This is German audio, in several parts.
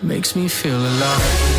makes me feel alive.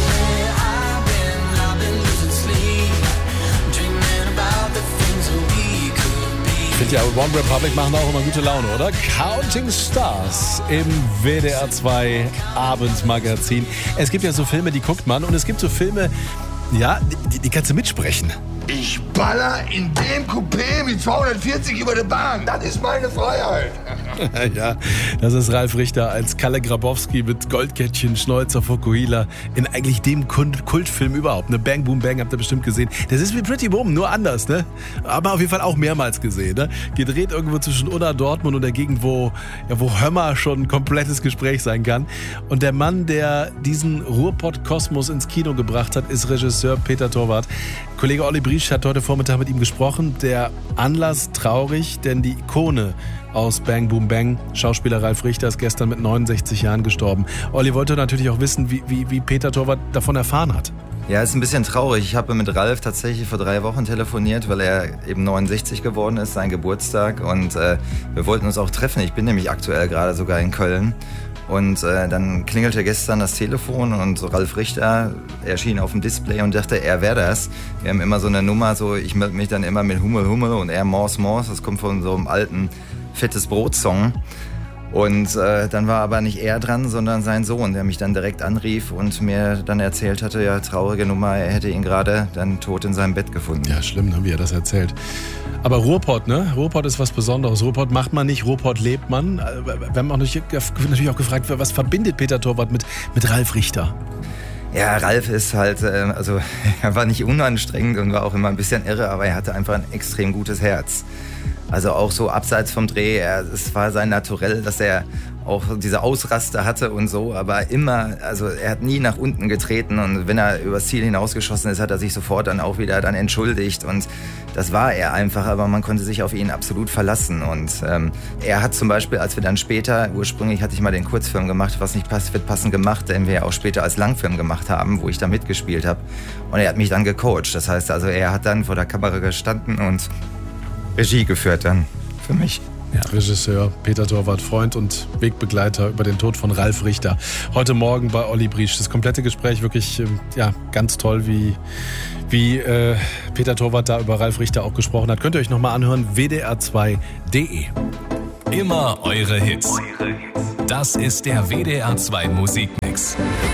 Ich finde ja, One Republic machen auch immer gute Laune, oder? Counting Stars im WDR 2 Abendmagazin. Es gibt ja so Filme, die guckt man, und es gibt so Filme, ja, die kannst du mitsprechen. Ich baller in dem Coupé mit 240 über die Bahn. Das ist meine Freiheit. Ja, das ist Ralf Richter als Kalle Grabowski mit Goldkettchen, Schnäuzer, Fukuhila in eigentlich dem Kultfilm überhaupt. Ne? Bang Boom Bang habt ihr bestimmt gesehen. Das ist wie Pretty Woman, nur anders, ne? Aber auf jeden Fall auch mehrmals gesehen, ne? Gedreht irgendwo zwischen Unna, Dortmund und der Gegend, wo Hömmer schon ein komplettes Gespräch sein kann. Und der Mann, der diesen Ruhrpott-Kosmos ins Kino gebracht hat, ist Regisseur Peter Torwart. Kollege Olli Briesch hat heute Vormittag mit ihm gesprochen. Der Anlass traurig, denn die Ikone aus Bang Boom Bang, Schauspieler Ralf Richter, ist gestern mit 69 Jahren gestorben. Olli wollte natürlich auch wissen, wie Peter Torwart davon erfahren hat. Ja, ist ein bisschen traurig. Ich habe mit Ralf tatsächlich vor 3 Wochen telefoniert, weil er eben 69 geworden ist, sein Geburtstag. Und wir wollten uns auch treffen. Ich bin nämlich aktuell gerade sogar in Köln. Und dann klingelte gestern das Telefon und so Ralf Richter erschien auf dem Display und dachte, er wäre das. Wir haben immer so eine Nummer, so ich melde mich dann immer mit Hummel Hummel und er Mors Mors. Das kommt von so einem alten Fettes Brot-Song. Und dann war aber nicht er dran, sondern sein Sohn, der mich dann direkt anrief und mir dann erzählt hatte, ja, traurige Nummer, er hätte ihn gerade dann tot in seinem Bett gefunden. Ja, schlimm, wie er das erzählt. Aber Ruhrpott, ne? Ruhrpott ist was Besonderes. Ruhrpott macht man nicht, Ruhrpott lebt man. Wir haben auch natürlich auch gefragt, was verbindet Peter Torwart mit Ralf Richter? Ja, Ralf ist halt, also er war nicht unanstrengend und war auch immer ein bisschen irre, aber er hatte einfach ein extrem gutes Herz. Also auch so abseits vom Dreh, es war sein Naturell, dass er auch diese Ausraster hatte und so, aber immer, also er hat nie nach unten getreten und wenn er übers Ziel hinausgeschossen ist, hat er sich sofort dann auch wieder dann entschuldigt und das war er einfach, aber man konnte sich auf ihn absolut verlassen und er hat zum Beispiel, als wir dann später, ursprünglich hatte ich mal den Kurzfilm gemacht, was nicht passt, wird passend gemacht, den wir auch später als Langfilm gemacht haben, wo ich da mitgespielt habe und er hat mich dann gecoacht, das heißt also, er hat dann vor der Kamera gestanden und Regie geführt dann für mich. Ja, Regisseur Peter Torwart, Freund und Wegbegleiter über den Tod von Ralf Richter. Heute Morgen bei Olli Briesch. Das komplette Gespräch wirklich ganz toll, wie Peter Torwart da über Ralf Richter auch gesprochen hat. Könnt ihr euch nochmal anhören, wdr2.de. Immer eure Hits. Das ist der WDR 2 Musikmix.